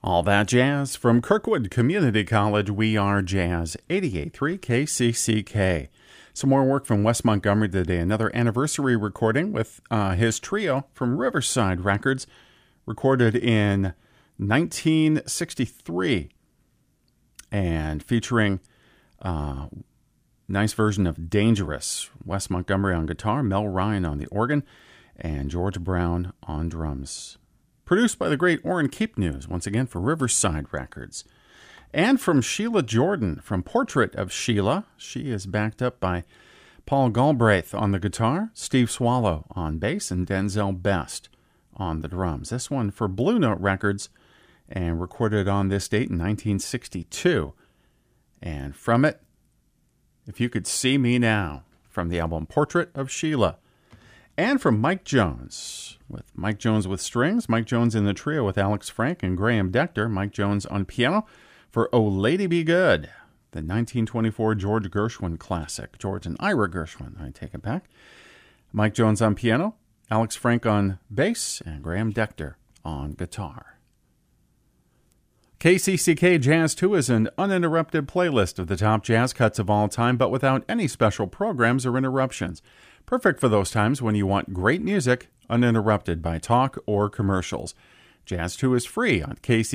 All that jazz from Kirkwood Community College. We are Jazz 88.3 KCCK. Some more work from Wes Montgomery today. Another anniversary recording with his trio from Riverside Records, recorded in 1963 and featuring a nice version of Dangerous. Wes Montgomery on guitar, Mel Ryan on the organ, and George Brown on drums. Produced by the great Orrin Keepnews, once again for Riverside Records. And from Sheila Jordan, from Portrait of Sheila. She is backed up by Paul Galbraith on the guitar, Steve Swallow on bass, and Denzel Best on the drums. This one for Blue Note Records and recorded on this date in 1962. And from it, If You Could See Me Now, from the album Portrait of Sheila. And from Mike Jones, with Mike Jones with strings, Mike Jones in the trio with Alex Frank and Graham Decter, Mike Jones on piano for Oh Lady Be Good, the 1924 George Gershwin classic. George and Ira Gershwin, I take it back. Mike Jones on piano, Alex Frank on bass, and Graham Decter on guitar. KCCK Jazz 2 is an uninterrupted playlist of the top jazz cuts of all time, but without any special programs or interruptions. Perfect for those times when you want great music uninterrupted by talk or commercials. Jazz 2 is free on KCCK.